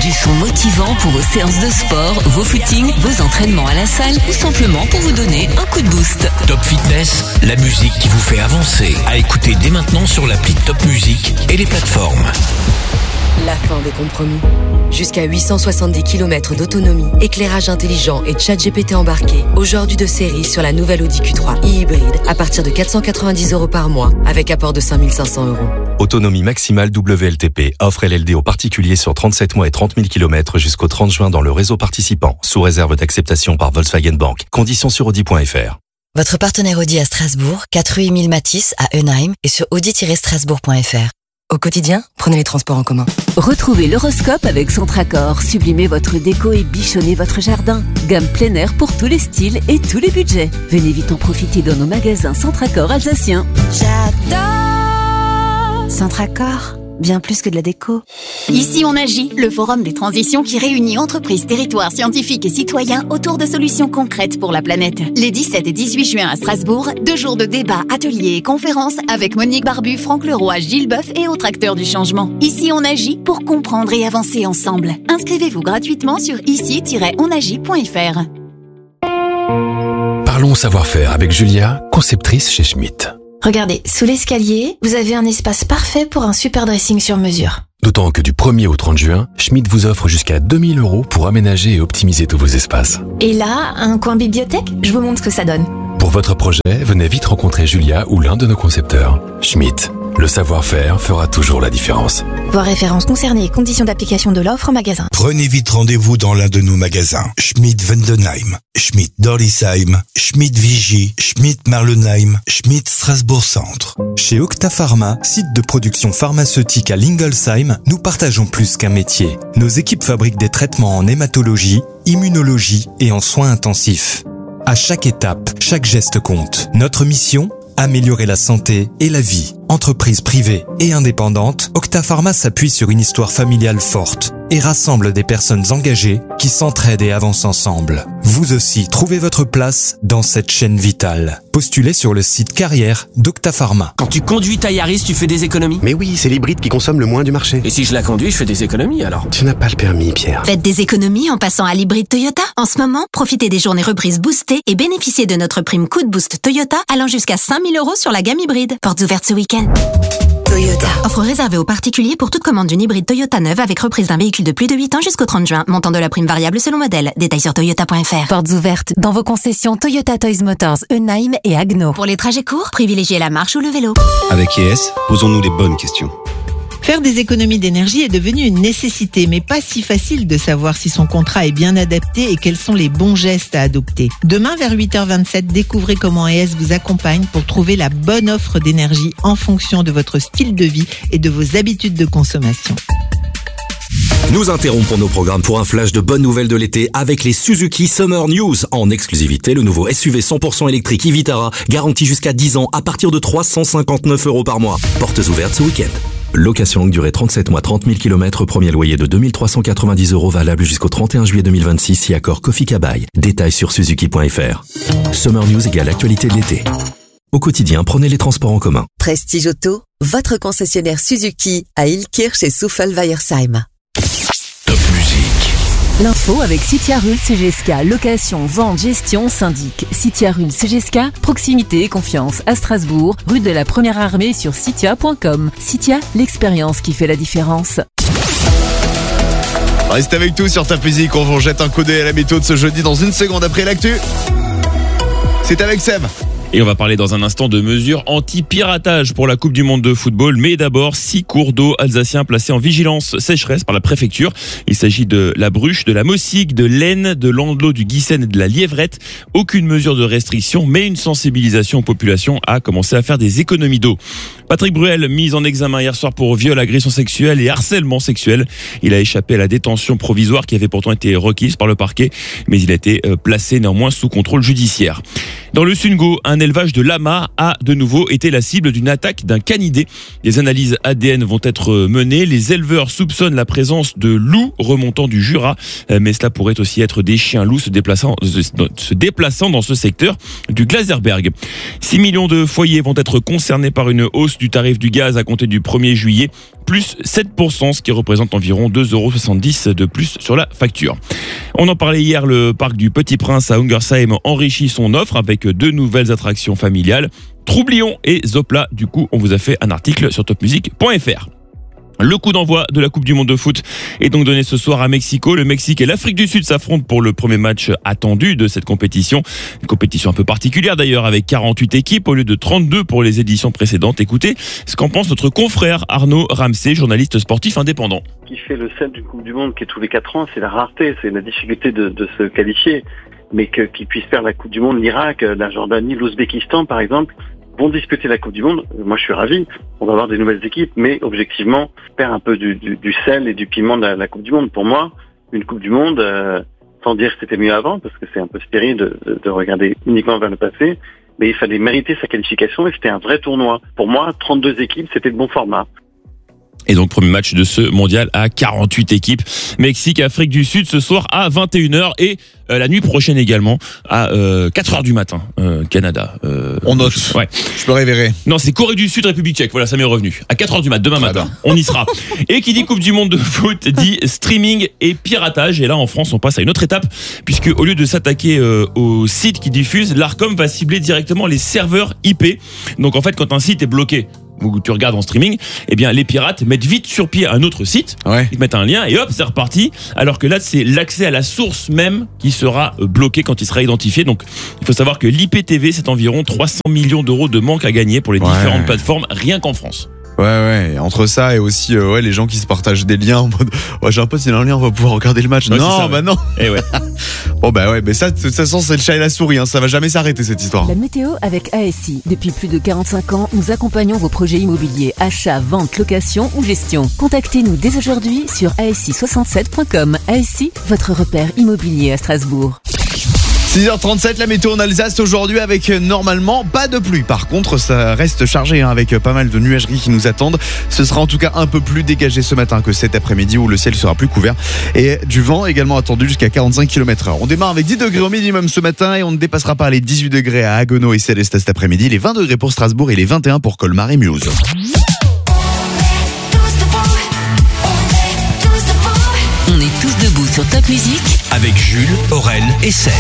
Du son motivant pour vos séances de sport, vos footings, vos entraînements à la salle ou simplement pour vous donner un coup de boost. Top Fitness, la musique qui vous fait avancer. À écouter dès maintenant sur l'appli Top Music et les plateformes. La fin des compromis. Jusqu'à 870 km d'autonomie, éclairage intelligent et ChatGPT embarqué. Aujourd'hui de série sur la nouvelle Audi Q3 e-hybride à partir de 490 € par mois avec apport de 5 500 €. Autonomie maximale WLTP. Offre LLD aux particuliers sur 37 mois et 30 000 km jusqu'au 30 juin dans le réseau participant. Sous réserve d'acceptation par Volkswagen Bank. Conditions sur Audi.fr. Votre partenaire Audi à Strasbourg, 4 rue Émile Matisse à Eunheim et sur audi-strasbourg.fr. Au quotidien, prenez les transports en commun. Retrouvez l'horoscope avec Centracor. Sublimez votre déco et bichonnez votre jardin. Gamme plein air pour tous les styles et tous les budgets. Venez vite en profiter dans nos magasins Centracor alsaciens. J'adore Centracor, bien plus que de la déco. Ici on agit, le forum des transitions qui réunit entreprises, territoires, scientifiques et citoyens autour de solutions concrètes pour la planète. Les 17 et 18 juin à Strasbourg, 2 jours de débats, ateliers et conférences avec Monique Barbu, Franck Leroy, Gilles Boeuf et autres acteurs du changement. Ici on agit pour comprendre et avancer ensemble. Inscrivez-vous gratuitement sur ici-onagit.fr. Parlons savoir-faire avec Julia, conceptrice chez Schmitt. Regardez, sous l'escalier, vous avez un espace parfait pour un super dressing sur mesure. D'autant que du 1er au 30 juin, Schmitt vous offre jusqu'à 2 000 € pour aménager et optimiser tous vos espaces. Et là, un coin bibliothèque, je vous montre ce que ça donne. Pour votre projet, venez vite rencontrer Julia ou l'un de nos concepteurs. Schmitt, le savoir-faire fera toujours la différence. Voir références concernées et conditions d'application de l'offre en magasin. Prenez vite rendez-vous dans l'un de nos magasins. Schmitt Vendenheim, Schmitt Dorlisheim, Schmitt Vigy, Schmitt Marlenheim, Schmitt Strasbourg Centre. Chez Octapharma, site de production pharmaceutique à Lingolsheim, nous partageons plus qu'un métier. Nos équipes fabriquent des traitements en hématologie, immunologie et en soins intensifs. À chaque étape, chaque geste compte. Notre mission ? Améliorer la santé et la vie. Entreprise privée et indépendante, Octapharma s'appuie sur une histoire familiale forte et rassemble des personnes engagées qui s'entraident et avancent ensemble. Vous aussi, trouvez votre place dans cette chaîne vitale. Postulez sur le site carrière d'Octapharma. Quand tu conduis ta Yaris, tu fais des économies ? Mais oui, c'est l'hybride qui consomme le moins du marché. Et si je la conduis, je fais des économies alors ? Tu n'as pas le permis, Pierre. Faites des économies en passant à l'hybride Toyota. En ce moment, profitez des journées reprises boostées et bénéficiez de notre prime coup de boost Toyota allant jusqu'à 5 000 € sur la gamme hybride. Portes ouvertes ce week-end. Toyota. Offre réservée aux particuliers pour toute commande d'une hybride Toyota neuve avec reprise d'un véhicule de plus de 8 ans jusqu'au 30 juin. Montant de la prime variable selon modèle. Détails sur toyota.fr. Portes ouvertes dans vos concessions Toyota Toys Motors, Eunheim et Agno. Pour les trajets courts, privilégiez la marche ou le vélo. Avec IS, posons-nous les bonnes questions. Faire des économies d'énergie est devenu une nécessité, mais pas si facile de savoir si son contrat est bien adapté et quels sont les bons gestes à adopter. Demain, vers 8h27, découvrez comment ES vous accompagne pour trouver la bonne offre d'énergie en fonction de votre style de vie et de vos habitudes de consommation. Nous interrompons nos programmes pour un flash de bonnes nouvelles de l'été avec les Suzuki Summer News. En exclusivité, le nouveau SUV 100% électrique e-Vitara, garanti jusqu'à 10 ans à partir de 359 € par mois. Portes ouvertes ce week-end. Location longue durée 37 mois, 30 000 km, premier loyer de 2 390 € valable jusqu'au 31 juillet 2026 si accord Kofi Kabai. Détails sur suzuki.fr. Summer News égale actualité de l'été. Au quotidien, prenez les transports en commun. Prestige Auto, votre concessionnaire Suzuki à Illkirch et Soufel-Weiersheim. Top Musique. L'info avec Citia Rule CGSK. Location, vente, gestion, syndic. Citia Rule CGSK. Proximité et confiance à Strasbourg, rue de la Première Armée sur citia.com. Citia, l'expérience qui fait la différence. Restez avec nous sur Top Musique. On vous jette un coup d'œil à la météo de ce jeudi dans une seconde après l'actu. C'est avec Seb. Et on va parler dans un instant de mesures anti-piratage pour la Coupe du Monde de football. Mais d'abord, 6 cours d'eau alsaciens placés en vigilance sécheresse par la préfecture. Il s'agit de la Bruche, de la Mossigue, de l'Aisne, de l'Andelot, du Guissen et de la Lièvrette. Aucune mesure de restriction, mais une sensibilisation aux populations a commencé à faire des économies d'eau. Patrick Bruel, mis en examen hier soir pour viol, agression sexuelle et harcèlement sexuel. Il a échappé à la détention provisoire qui avait pourtant été requise par le parquet, mais il a été placé néanmoins sous contrôle judiciaire. Dans le Sungo, un élevage de lamas a de nouveau été la cible d'une attaque d'un canidé. Des analyses ADN vont être menées. Les éleveurs soupçonnent la présence de loups remontant du Jura, mais cela pourrait aussi être des chiens loups se déplaçant dans ce secteur du Glaserberg. 6 millions de foyers vont être concernés par une hausse du tarif du gaz à compter du 1er juillet, plus 7%, ce qui représente environ 2,70 € de plus sur la facture. On en parlait hier, le parc du Petit Prince à Ungersheim enrichit son offre avec 2 nouvelles attractions familiales, Troublion et Zopla. Du coup, on vous a fait un article sur topmusic.fr. Le coup d'envoi de la Coupe du Monde de foot est donc donné ce soir à Mexico. Le Mexique et l'Afrique du Sud s'affrontent pour le premier match attendu de cette compétition. Une compétition un peu particulière d'ailleurs, avec 48 équipes au lieu de 32 pour les éditions précédentes. Écoutez ce qu'en pense notre confrère Arnaud Ramsey, journaliste sportif indépendant. Ce qui fait le sel d'une Coupe du Monde qui est tous les 4 ans, c'est la rareté, c'est la difficulté de se qualifier. Mais qu'ils puissent faire la Coupe du Monde, l'Irak, la Jordanie, l'Ouzbékistan par exemple, vont disputer la Coupe du Monde. Moi, je suis ravi. On va avoir des nouvelles équipes, mais objectivement, perd un peu du sel et du piment de la Coupe du Monde. Pour moi, une Coupe du Monde, sans dire que c'était mieux avant, parce que c'est un peu stérile de regarder uniquement vers le passé, mais il fallait mériter sa qualification et c'était un vrai tournoi. Pour moi, 32 équipes, c'était le bon format. Et donc, premier match de ce mondial à 48 équipes. Mexique, Afrique du Sud, ce soir à 21h et la nuit prochaine également à 4h du matin, Canada. On note. Ouais. Je me réveillerai. Non, c'est Corée du Sud, République tchèque. Voilà, ça m'est revenu. À 4h du matin, demain matin. On y sera. Et qui dit Coupe du Monde de foot dit streaming et piratage. Et là, en France, on passe à une autre étape, puisque au lieu de s'attaquer aux sites qui diffusent, l'Arcom va cibler directement les serveurs IP. Donc, en fait, quand un site est bloqué, où tu regardes en streaming, eh bien les pirates mettent vite sur pied un autre site, ils mettent un lien et hop, c'est reparti. Alors que là, c'est l'accès à la source même qui sera bloqué quand il sera identifié. Donc, il faut savoir que l'IPTV, c'est environ 300 millions d'euros de manque à gagner pour les différentes plateformes, rien qu'en France. Ouais, entre ça et aussi les gens qui se partagent des liens en mode j'ai un pote, il a un lien, on va pouvoir regarder le match. Ouais, non, ça, non. Et ouais. Bon mais ça de toute façon c'est le chat et la souris, ça va jamais s'arrêter cette histoire. La météo avec ASI. Depuis plus de 45 ans, nous accompagnons vos projets immobiliers, achats, ventes, location ou gestion. Contactez-nous dès aujourd'hui sur asi67.com. ASI, votre repère immobilier à Strasbourg. 6h37, la météo en Alsace aujourd'hui avec normalement pas de pluie. Par contre, ça reste chargé avec pas mal de nuageries qui nous attendent. Ce sera en tout cas un peu plus dégagé ce matin que cet après-midi où le ciel sera plus couvert. Et du vent également attendu jusqu'à 45 km/h. On démarre avec 10 degrés au minimum ce matin et on ne dépassera pas les 18 degrés à Haguenau et Célestat cet après-midi, les 20 degrés pour Strasbourg et les 21 pour Colmar et Mulhouse. On est tous debout sur Top Music avec Jules, Aurel et Seb.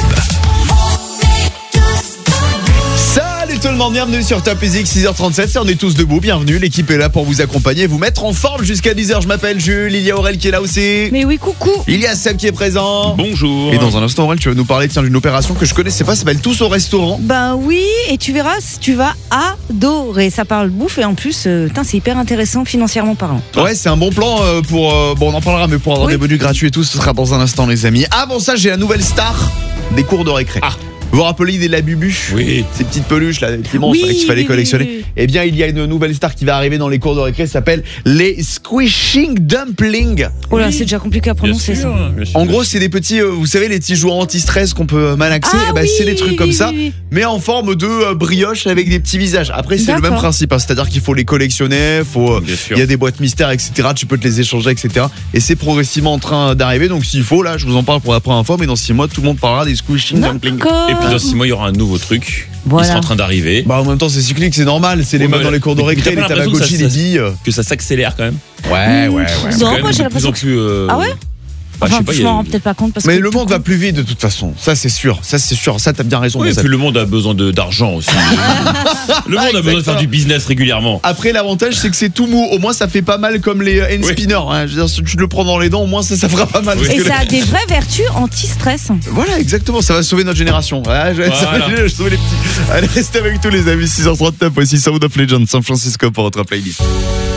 Salut tout le monde, bienvenue sur Top Music, 6h37, on est tous debout, bienvenue, l'équipe est là pour vous accompagner, vous mettre en forme jusqu'à 10h, je m'appelle Jules, il y a Aurel qui est là aussi. Mais oui, coucou. Il y a Seb qui est présent. Bonjour. Et dans un instant Aurel, tu vas nous parler d'une opération que je connaissais pas, ça s'appelle Tous au restaurant. Ben oui, et tu verras, tu vas adorer, ça parle bouffe et en plus, c'est hyper intéressant financièrement parlant. Ouais, c'est un bon plan pour, on en parlera, mais pour avoir des menus gratuits et tout, ce sera dans un instant les amis. Avant ça, j'ai la nouvelle star des cours de récré. Vous vous rappelez des Labubu? Oui. Ces petites peluches là, des petits monstres qu'il fallait collectionner. Oui. Eh bien, il y a une nouvelle star qui va arriver dans les cours de récré, ça s'appelle les Squishing Dumplings. Oh là, c'est déjà compliqué à prononcer ça. En gros, c'est des petits, vous savez, les petits jouets anti-stress qu'on peut malaxer. C'est des trucs comme ça, mais en forme de brioche avec des petits visages. Après, c'est le même principe, c'est-à-dire qu'il faut les collectionner, il y a des boîtes mystères, etc. Tu peux te les échanger, etc. Et c'est progressivement en train d'arriver. Donc, s'il faut, là, je vous en parle pour la première fois, mais dans 6 mois, tout le monde parlera des Squishing Dumplings. Et puis dans 6 mois, il y aura un nouveau truc. Voilà. Il sera en train d'arriver. En même temps, c'est cyclique, c'est normal. C'est les meufs dans les cours de récré, les Tamagotchi, les billes. Que ça s'accélère quand même. Ouais. Non, moi j'ai l'impression que. Ah ouais? Enfin, je m'en rends peut-être pas compte parce mais que le monde va plus vite de toute façon, ça c'est sûr, ça t'as bien raison. Oui, et puis le monde a besoin d'argent aussi. Le monde a besoin de faire du business régulièrement. Après l'avantage c'est que c'est tout mou, au moins ça fait pas mal comme les hand spinners. Je veux dire, si tu le prends dans les dents, au moins ça fera pas mal. Et ça a des vraies vertus anti-stress. Voilà, exactement, ça va sauver notre génération. Ça va sauver les petits. Allez, restez avec tous les amis, 6h39, voici Sound of Legends San Francisco pour votre playlist.